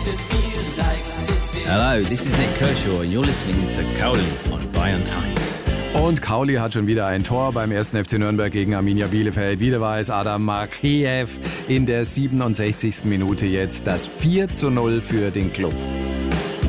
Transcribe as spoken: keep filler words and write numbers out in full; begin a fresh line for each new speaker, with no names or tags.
Hello, this is Nick Kershaw and you're listening to Cowley on Bayern eins.
Und Cowley hat schon wieder ein Tor beim ersten F C Nürnberg gegen Arminia Bielefeld. Wieder war es Adam Makheyev in der siebenundsechzigsten Minute jetzt das vier zu null für den Club.